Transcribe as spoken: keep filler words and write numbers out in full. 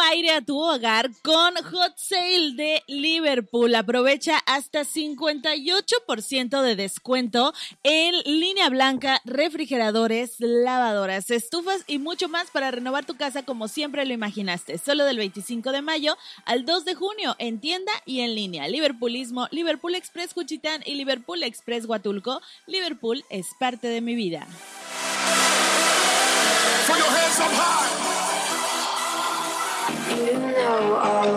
aire a tu hogar con Hot Sale de Liverpool. Aprovecha hasta cincuenta y ocho por ciento de descuento en línea blanca, refrigeradores, lavadoras, estufas y mucho más para renovar tu casa como siempre lo imaginaste. Solo del veinticinco de mayo al dos de junio en tienda y en línea. Liverpoolismo, Liverpool Express Juchitán y Liverpool Express Huatulco. Liverpool es parte de mi vida. Put your hands up high. You know all